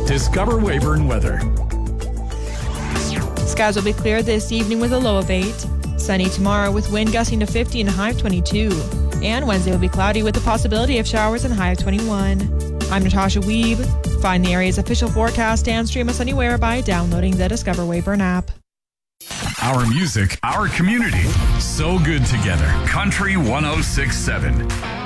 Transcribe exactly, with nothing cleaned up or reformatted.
Discover Weyburn weather. Skies will be clear this evening with a low of eight. Sunny tomorrow with wind gusting to fifty and a high of twenty-two. And Wednesday will be cloudy with the possibility of showers and a high of twenty-one. I'm Natasha Weeb. Find the area's official forecast and stream us anywhere by downloading the Discover Weyburn app. Our music, our community, so good together. Country one oh six point seven.